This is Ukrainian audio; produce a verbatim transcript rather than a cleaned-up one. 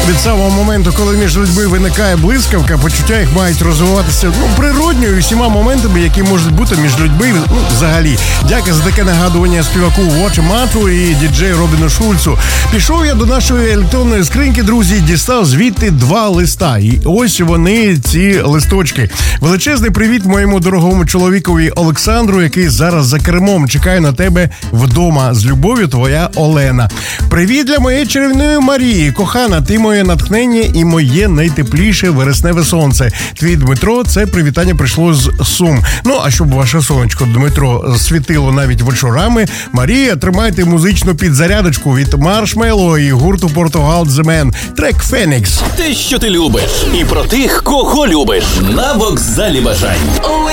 Від самого моменту, коли між людьми виникає блискавка, почуття їх мають розвиватися ну, природньо і всіма моментами, які можуть бути між людьми ну, взагалі. Дяка за таке нагадування співаку Вочі Матру і діджею Робіну Шульцу. Пішов я до нашої електронної скриньки, друзі, і дістав звідти два листа. І ось вони, ці листочки. Величезний привіт моєму дорогому чоловікові Олександру, який зараз за кермом. Чекаю на тебе вдома. З любов'ю, твоя Олена. Привіт для моєї чарівної Марії. Кохана, ти моє натхнення і моє найтепліше вересневе сонце. Твій Дмитро, це привітання прийшло з Сум. Ну, а щоб ваше сонечко, Дмитро, світило навіть вечорами, Марія, тримайте музичну підзарядочку від Маршмелло і гурту Португал The Man. Трек «Фенікс». Те, що ти любиш. І про тих, кого любиш. На вокзалі бажань.